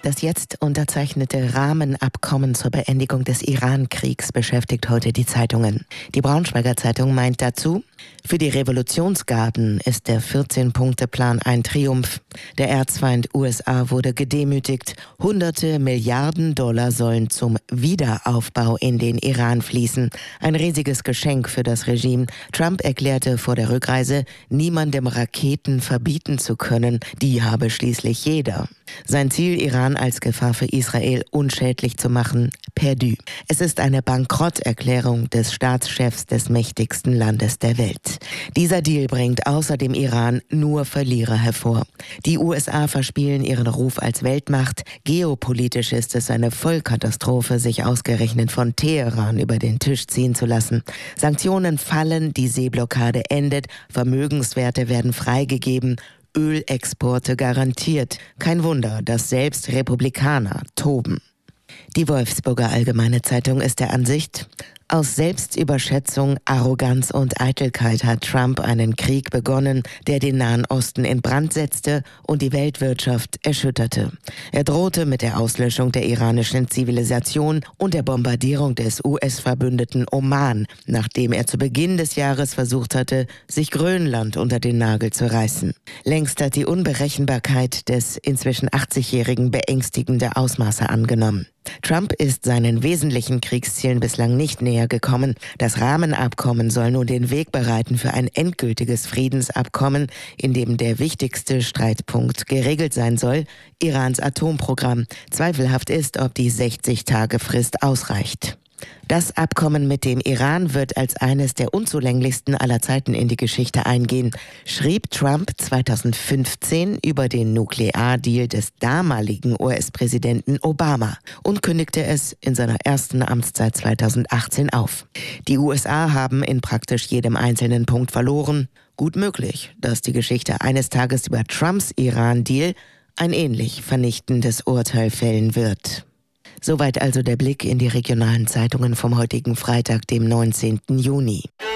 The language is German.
Das jetzt unterzeichnete Rahmenabkommen zur Beendigung des Iran-Kriegs beschäftigt heute die Zeitungen. Die Braunschweiger Zeitung meint dazu: Für die Revolutionsgarden ist der 14-Punkte-Plan ein Triumph. Der Erzfeind USA wurde gedemütigt. Hunderte Milliarden Dollar sollen zum Wiederaufbau in den Iran fließen. Ein riesiges Geschenk für das Regime. Trump erklärte vor der Rückreise, niemandem Raketen verbieten zu können. Die habe schließlich jeder. Sein Ziel, Iran als Gefahr für Israel unschädlich zu machen, perdu. Es ist eine Bankrotterklärung des Staatschefs des mächtigsten Landes der Welt. Dieser Deal bringt außer dem Iran nur Verlierer hervor. Die USA verspielen ihren Ruf als Weltmacht. Geopolitisch ist es eine Vollkatastrophe, sich ausgerechnet von Teheran über den Tisch ziehen zu lassen. Sanktionen fallen, die Seeblockade endet, Vermögenswerte werden freigegeben, Ölexporte garantiert. Kein Wunder, dass selbst Republikaner toben. Die Wolfsburger Allgemeine Zeitung ist der Ansicht: Aus Selbstüberschätzung, Arroganz und Eitelkeit hat Trump einen Krieg begonnen, der den Nahen Osten in Brand setzte und die Weltwirtschaft erschütterte. Er drohte mit der Auslöschung der iranischen Zivilisation und der Bombardierung des US-Verbündeten Oman, nachdem er zu Beginn des Jahres versucht hatte, sich Grönland unter den Nagel zu reißen. Längst hat die Unberechenbarkeit des inzwischen 80-Jährigen beängstigende Ausmaße angenommen. Trump ist seinen wesentlichen Kriegszielen bislang nicht näher gekommen. Das Rahmenabkommen soll nun den Weg bereiten für ein endgültiges Friedensabkommen, in dem der wichtigste Streitpunkt geregelt sein soll: Irans Atomprogramm. Zweifelhaft ist, ob die 60-Tage-Frist ausreicht. Das Abkommen mit dem Iran wird als eines der unzulänglichsten aller Zeiten in die Geschichte eingehen, schrieb Trump 2015 über den Nukleardeal des damaligen US-Präsidenten Obama und kündigte es in seiner ersten Amtszeit 2018 auf. Die USA haben in praktisch jedem einzelnen Punkt verloren. Gut möglich, dass die Geschichte eines Tages über Trumps Iran-Deal ein ähnlich vernichtendes Urteil fällen wird. Soweit also der Blick in die regionalen Zeitungen vom heutigen Freitag, dem 19. Juni.